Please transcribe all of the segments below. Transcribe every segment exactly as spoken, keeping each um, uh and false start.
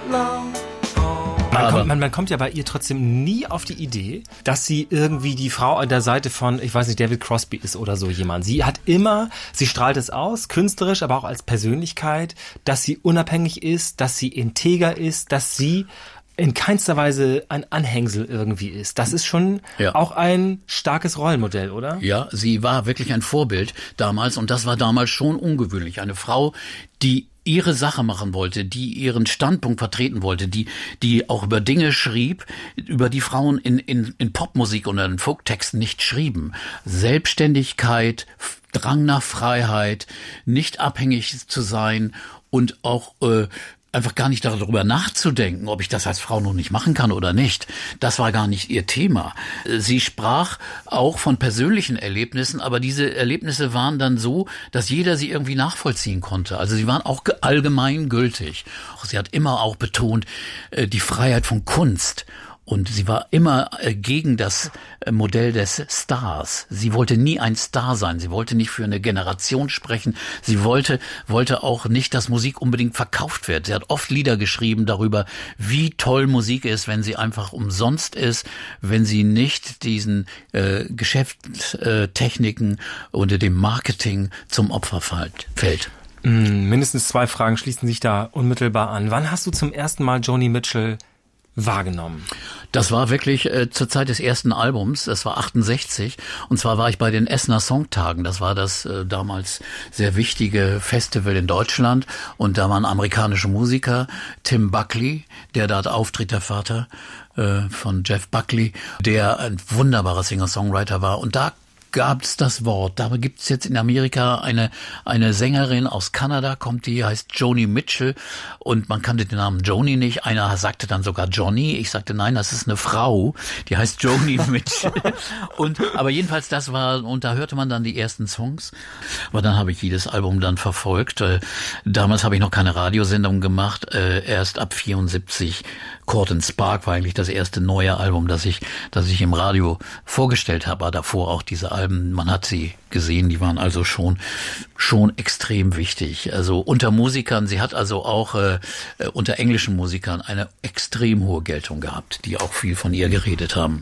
Man kommt, man, man kommt ja bei ihr trotzdem nie auf die Idee, dass sie irgendwie die Frau an der Seite von, ich weiß nicht, David Crosby ist oder so jemand. Sie hat immer, sie strahlt es aus, künstlerisch, aber auch als Persönlichkeit, dass sie unabhängig ist, dass sie integer ist, dass sie in keinster Weise ein Anhängsel irgendwie ist. Das ist schon ja. auch ein starkes Rollenmodell, oder? Ja, sie war wirklich ein Vorbild damals und das war damals schon ungewöhnlich. Eine Frau, die ihre Sache machen wollte, die ihren Standpunkt vertreten wollte, die die auch über Dinge schrieb, über die Frauen in in in Popmusik oder in Folktexten nicht schrieben. Selbstständigkeit, Drang nach Freiheit, nicht abhängig zu sein und auch äh, einfach gar nicht darüber nachzudenken, ob ich das als Frau nun nicht machen kann oder nicht. Das war gar nicht ihr Thema. Sie sprach auch von persönlichen Erlebnissen, aber diese Erlebnisse waren dann so, dass jeder sie irgendwie nachvollziehen konnte. Also sie waren auch allgemein gültig. Sie hat immer auch betont, die Freiheit von Kunst. Und sie war immer gegen das Modell des Stars. Sie wollte nie ein Star sein. Sie wollte nicht für eine Generation sprechen. Sie wollte, wollte auch nicht, dass Musik unbedingt verkauft wird. Sie hat oft Lieder geschrieben darüber, wie toll Musik ist, wenn sie einfach umsonst ist, wenn sie nicht diesen äh, Geschäftstechniken oder dem Marketing zum Opfer fällt. Mindestens zwei Fragen schließen sich da unmittelbar an. Wann hast du zum ersten Mal Joni Mitchell wahrgenommen? Das war wirklich äh, zur Zeit des ersten Albums, das war achtundsechzig, und zwar war ich bei den Essener Songtagen, das war das äh, damals sehr wichtige Festival in Deutschland und da waren amerikanische Musiker, Tim Buckley, der dort auftritt, der Vater äh, von Jeff Buckley, der ein wunderbarer Singer-Songwriter war und da gab es das Wort. Da gibt es jetzt in Amerika eine eine Sängerin aus Kanada, kommt die, heißt Joni Mitchell und man kannte den Namen Joni nicht. Einer sagte dann sogar Johnny. Ich sagte, nein, das ist eine Frau, die heißt Joni Mitchell. und aber jedenfalls das war, und da hörte man dann die ersten Songs. Aber dann habe ich jedes Album dann verfolgt. Damals habe ich noch keine Radiosendung gemacht, erst ab vierundsiebzig. Court and Spark war eigentlich das erste neue Album, das ich, das ich im Radio vorgestellt habe, aber davor auch diese Alben, man hat sie gesehen, die waren also schon, schon extrem wichtig. Also unter Musikern, sie hat also auch äh, unter englischen Musikern eine extrem hohe Geltung gehabt, die auch viel von ihr geredet haben.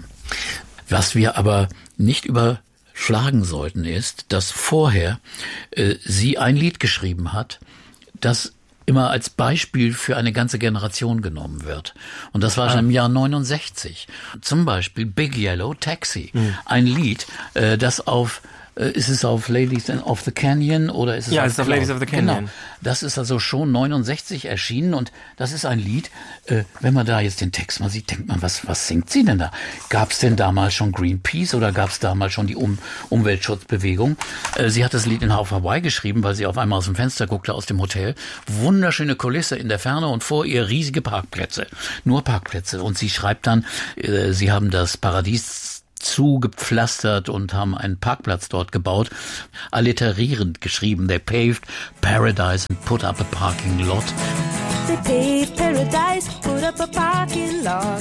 Was wir aber nicht überschlagen sollten ist, dass vorher äh, sie ein Lied geschrieben hat, das immer als Beispiel für eine ganze Generation genommen wird. Und das war schon im Jahr neunundsechzig. Zum Beispiel Big Yellow Taxi. Mhm. Ein Lied, äh, das auf äh, ist es auf Ladies of the Canyon oder ist es ja, auf, es ist auf Ladies of the Canyon. Genau. Das ist also schon neunundsechzig erschienen und das ist ein Lied, äh, wenn man da jetzt den Text mal sieht, denkt man, was was singt sie denn da? Gab es denn damals schon Greenpeace oder gab es damals schon die um- Umweltschutzbewegung? Äh, sie hat das Lied in Hawaii geschrieben, weil sie auf einmal aus dem Fenster guckte aus dem Hotel. Wunderschöne Kulisse in der Ferne und vor ihr riesige Parkplätze. Nur Parkplätze. Und sie schreibt dann, äh, sie haben das Paradies zugepflastert und haben einen Parkplatz dort gebaut, alliterierend geschrieben. They paved paradise and put up a parking lot. They paved paradise, put up a parking lot.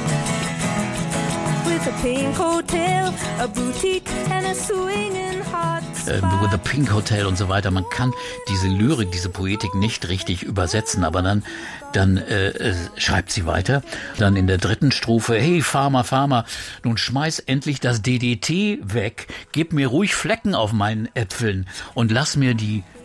With a pink hotel, a boutique and a swinging hot spot. With a Pink Hotel und so weiter. Man kann diese Lyrik, diese Poetik nicht richtig übersetzen, aber dann dann äh, schreibt sie weiter. Dann in der dritten Strophe, hey Farmer, Farmer, nun schmeiß endlich das D D T weg, gib mir ruhig Flecken auf meinen Äpfeln und lass mir die